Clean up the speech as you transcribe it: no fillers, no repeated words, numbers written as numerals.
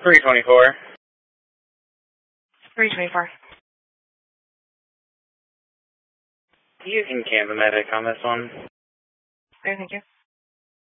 324. 324. You can can the medic on this one. Okay, thank you.